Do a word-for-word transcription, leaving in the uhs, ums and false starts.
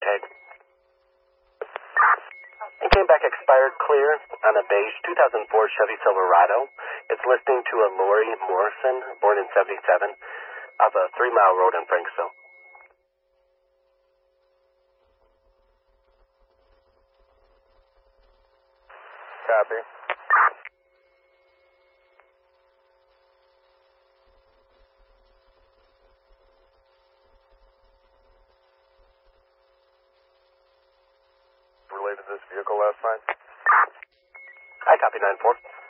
tag. It came back expired clear on a beige two thousand four Chevy Silverado. It's listing to a Lori Morrison, born in seventy-seven, off a Three Mile Road in Franksville. Copy. Related to this vehicle last night? I copy nine four.